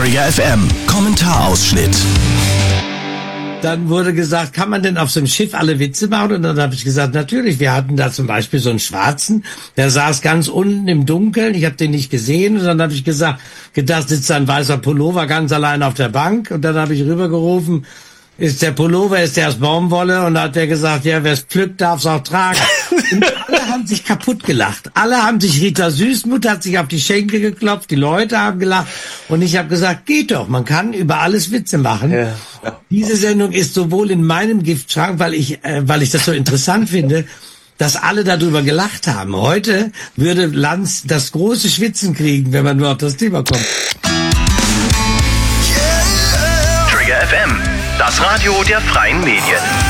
Trigger FM Kommentarausschnitt. Dann wurde gesagt, kann man denn auf so einem Schiff alle Witze machen? Und dann habe ich gesagt, natürlich. Wir hatten da zum Beispiel so einen Schwarzen, der saß ganz unten im Dunkeln. Ich habe den nicht gesehen. Und dann habe ich gedacht, sitzt ein weißer Pullover ganz allein auf der Bank. Und dann habe ich rübergerufen, ist der Pullover aus Baumwolle? Und dann hat der gesagt, ja, wer es pflückt, darf es auch tragen. Und alle haben sich kaputt gelacht. Rita Süßmuth hat sich auf die Schenkel geklopft, die Leute haben gelacht. Und ich habe gesagt, geht doch, man kann über alles Witze machen. Ja. Diese Sendung ist sowohl in meinem Giftschrank, weil ich das so interessant finde, dass alle darüber gelacht haben. Heute würde Lanz das große Schwitzen kriegen, wenn man nur auf das Thema kommt. Trigger FM, das Radio der freien Medien.